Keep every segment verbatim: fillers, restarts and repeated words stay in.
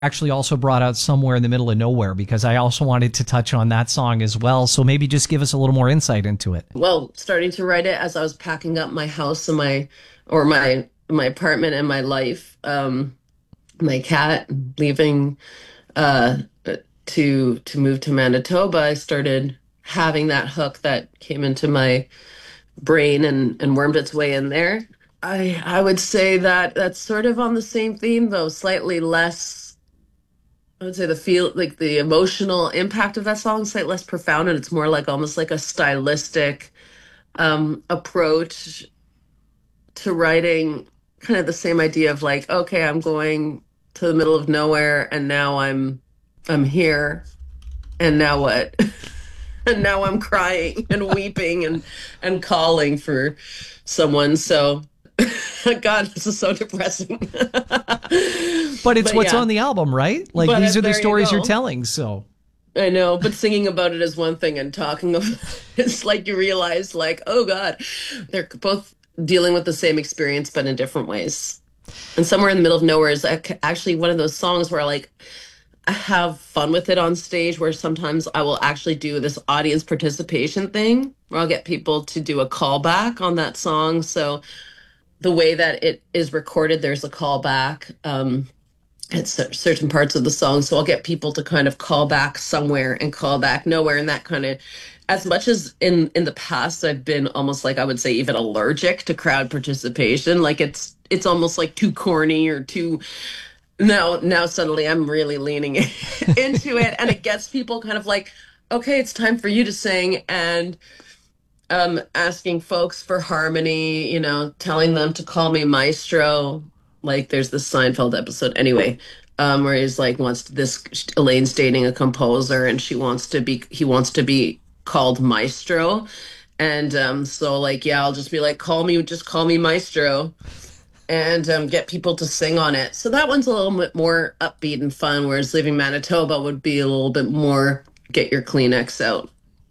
actually also brought out Somewhere in the Middle of Nowhere, because I also wanted to touch on that song as well. So maybe just give us a little more insight into it. Well, starting to write it as I was packing up my house and my or my my apartment and my life, um, my cat, leaving uh to to move to Manitoba, I started having that hook that came into my brain and and wormed its way in there. I I would say that that's sort of on the same theme, though slightly less. I would say the feel like the emotional impact of that song is slightly less profound, and it's more like almost like a stylistic um approach to writing, kind of the same idea of like, okay, I'm going to the middle of nowhere and now I'm I'm here, and now what? And now I'm crying and weeping and and calling for someone. So God, this is so depressing. But it's But what's yeah, on the album, right? Like, but uh, these are the there you stories you're go. telling. So I know, but singing about it is one thing, and talking about it's like you realize, like, oh God, they're both dealing with the same experience, but in different ways. And Somewhere in the Middle of Nowhere is ac- actually one of those songs where, like, I have fun with it on stage, where sometimes I will actually do this audience participation thing where I'll get people to do a callback on that song. So the way that it is recorded, there's a callback. Um, at cer- certain parts of the song. So I'll get people to kind of call back somewhere and call back nowhere. And that kind of, as much as in in the past I've been almost like, I would say, even allergic to crowd participation. Like it's it's almost like too corny or too, now now suddenly I'm really leaning into it, and it gets people kind of like, okay, it's time for you to sing, and um asking folks for harmony, you know, telling them to call me maestro. Like there's this Seinfeld episode anyway, um where he's like, wants this, Elaine's dating a composer and she wants to be he wants to be called maestro. And um so like, yeah, I'll just be like, call me just call me maestro, and um, get people to sing on it. So that one's a little bit more upbeat and fun, whereas Leaving Manitoba would be a little bit more get your Kleenex out.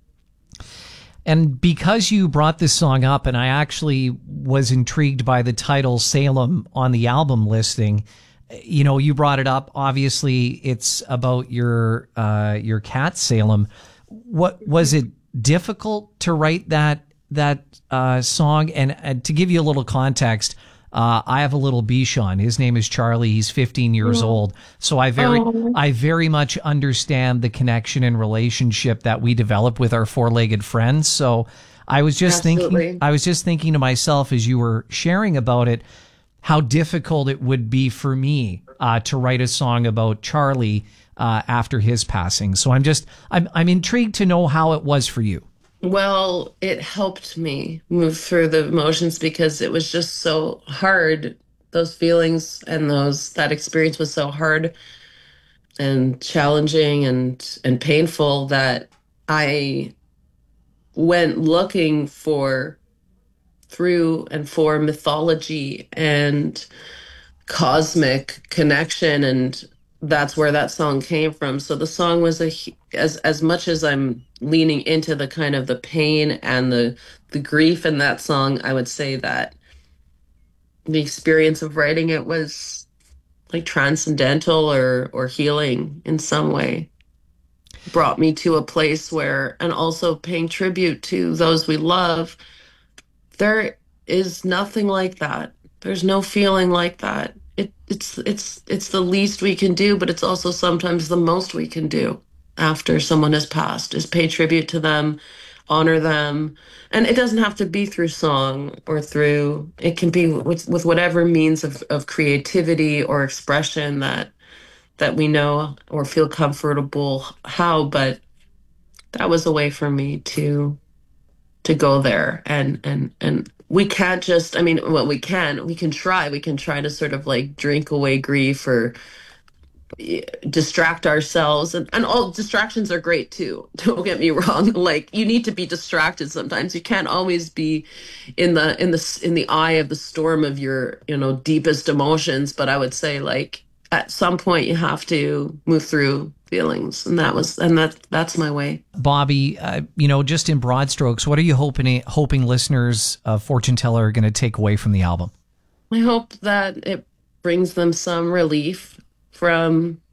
And because you brought this song up, and I actually was intrigued by the title Salem on the album listing, you know, you brought it up. Obviously, it's about your uh, your cat Salem. What was it difficult to write that that uh, song? And, and to give you a little context, uh, I have a little Bichon. His name is Charlie. He's fifteen years old. So I very Oh, I very much understand the connection and relationship that we develop with our four-legged friends. So I was just thinking, absolutely. I was just thinking to myself as you were sharing about it, how difficult it would be for me uh, to write a song about Charlie uh, after his passing. So I'm just, I'm, I'm intrigued to know how it was for you. Well, it helped me move through the emotions because it was just so hard. Those feelings and those that experience was so hard and challenging and and painful that I went looking for through and for mythology and cosmic connection, and that's where that song came from. So the song was a hu- as as much as I'm leaning into the kind of the pain and the the grief in that song, I would say that the experience of writing it was like transcendental or or healing in some way. Brought me to a place where, and also paying tribute to those we love, there is nothing like that. There's no feeling like that. It, it's it's it's the least we can do, but it's also sometimes the most we can do after someone has passed, is pay tribute to them, honor them. And it doesn't have to be through song or through, it can be with, with whatever means of, of creativity or expression that that we know or feel comfortable how. But that was a way for me to to go there, and and and we can't just, I mean, well, we can we can try we can try to sort of like drink away grief or eh, distract ourselves, and, and all distractions are great too. Don't get me wrong, like you need to be distracted sometimes. You can't always be in the in the in the eye of the storm of your, you know, deepest emotions. But I would say, like, at some point you have to move through feelings, and that was and that that's my way. Bobby, uh, you know, just in broad strokes, what are you hoping hoping listeners of Fortune Teller are going to take away from the album? I hope that it brings them some relief from